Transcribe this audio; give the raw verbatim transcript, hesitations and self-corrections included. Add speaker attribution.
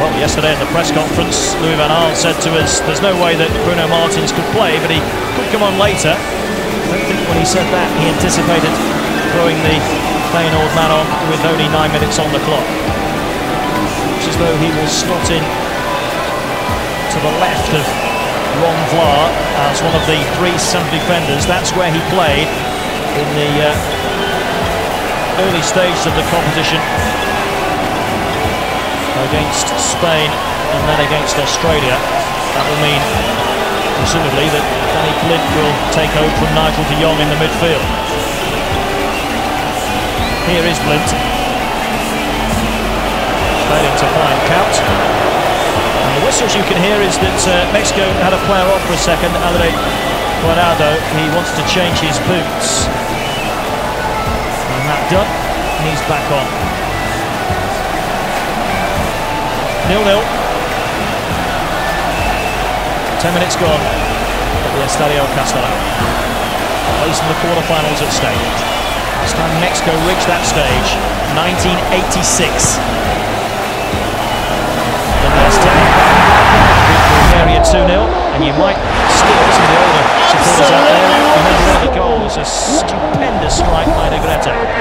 Speaker 1: Well, yesterday in the press conference, Louis van Gaal said to us, there's no way that Bruno Martins could play, but he could come on later. I don't think when he said that, he anticipated throwing the Feyenoord man on with only nine minutes on the clock. It's as though he will slot in to the left of Ron Vlaar as one of the three central defenders. That's where he played in the uh, early stages of the competition against Spain and then against Australia. That will mean, presumably, that Danny Blind will take over from Nigel de Jong in the midfield. Here is Blind. Failing to find Count. And the whistles you can hear is that uh, Mexico had a player off for a second, Andre Guardado. He wants to change his boots. And that done, he's back on. nil nil. Ten minutes gone at the Estadio Castellao. Place in the quarterfinals at stake. Last time Mexico reached that stage, nineteen eighty-six. The last time, Bulgaria two nil, and you might still, some of the older supporters out there, remember the goal was a stupendous strike by De Greta.